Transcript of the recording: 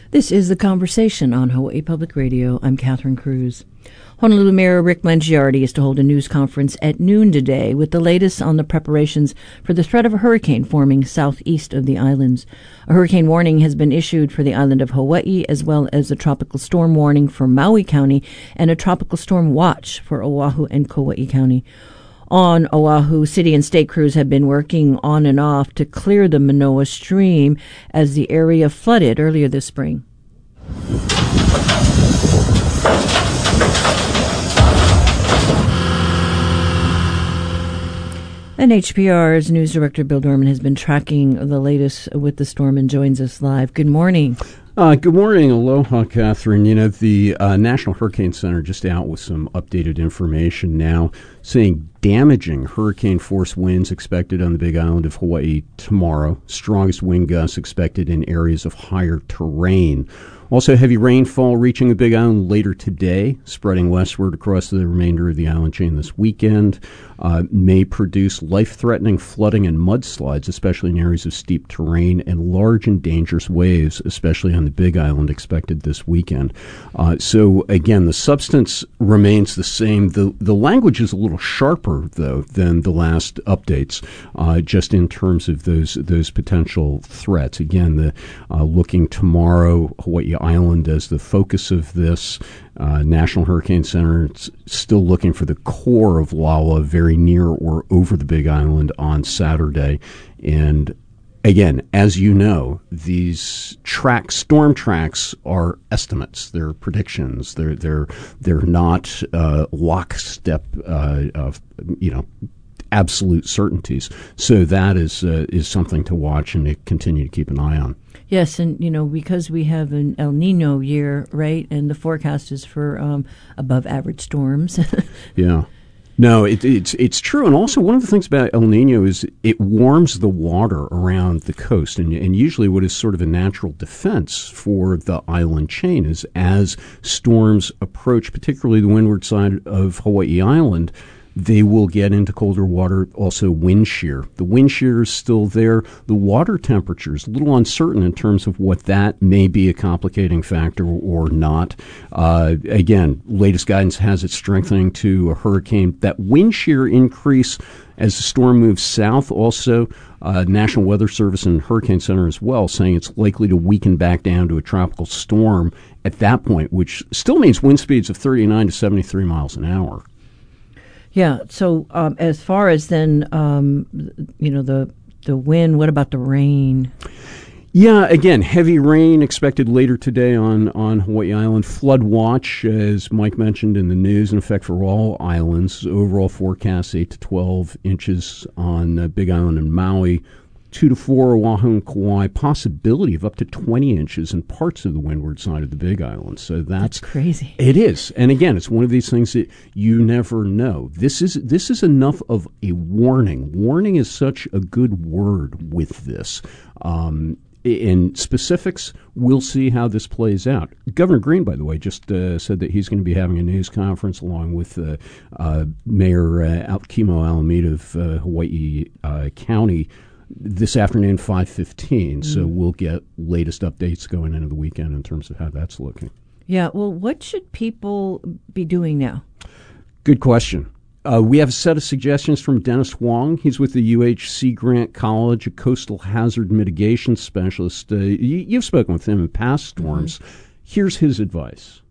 This is The Conversation on Hawaii Public Radio. I'm Catherine Cruz. Honolulu Mayor Rick Mangiardi is to hold a news conference at noon today with the latest on the preparations for the threat of a hurricane forming southeast of the islands. A hurricane warning has been issued for the island of Hawaii, as well as a tropical storm warning for Maui County and a tropical storm watch for Oahu and Kauai County. On Oahu, city and state crews have been working on and off to clear the Manoa Stream as the area flooded earlier this spring. And HPR's news director Bill Dorman has been tracking the latest with the storm and joins us live. Good morning. Good morning. Aloha, Catherine. You know, the National Hurricane Center just out with some updated information now saying damaging hurricane-force winds expected on the Big Island of Hawaii tomorrow. Strongest wind gusts expected in areas of higher terrain. Also, heavy rainfall reaching the Big Island later today, spreading westward across the remainder of the island chain this weekend. May produce life-threatening flooding and mudslides, especially in areas of steep terrain, and large and dangerous waves, especially on the Big Island, expected this weekend. So, again, the substance remains the same. The language is a little sharper, though, than the last updates, just in terms of those potential threats. Again, looking tomorrow, Hawaii Island as the focus of this. National Hurricane Center is still looking for the core of Lawa very near or over the Big Island on Saturday. And again, as you know, these storm tracks are estimates. They're predictions. They're not lockstep of absolute certainties. So that is something to watch and to continue to keep an eye on. Yes, and, because we have an El Nino year, right, and the forecast is for above average storms. Yeah. No, it's true. And also one of the things about El Nino is it warms the water around the coast. And usually what is sort of a natural defense for the island chain is as storms approach, particularly the windward side of Hawaii Island, they will get into colder water, also wind shear. The wind shear is still there. The water temperature is a little uncertain in terms of what that may be a complicating factor or not. Again, latest guidance has it strengthening to a hurricane. That wind shear increase as the storm moves south also, National Weather Service and Hurricane Center as well, saying it's likely to weaken back down to a tropical storm at that point, which still means wind speeds of 39 to 73 miles an hour. Yeah. So as far as then, the wind, what about the rain? Yeah, again, heavy rain expected later today on Hawaii Island. Flood watch, as Mike mentioned in the news, in effect for all islands. Overall forecast 8 to 12 inches on Big Island and Maui. 2 to 4 Oahu and Kauai, possibility of up to 20 inches in parts of the windward side of the Big Island. So that's crazy. It is. And again, it's one of these things that you never know. This is enough of a warning. Warning is such a good word with this. In specifics, we'll see how this plays out. Governor Green, by the way, just said that he's going to be having a news conference along with Mayor Kimo Alameda of Hawaii County this afternoon, 5:15. So we'll get latest updates going into the weekend in terms of how that's looking. Yeah. Well, what should people be doing now? Good question. We have a set of suggestions from Dennis Huang. He's with the UH Grant College, a coastal hazard mitigation specialist. You've spoken with him in past storms. Here's his advice.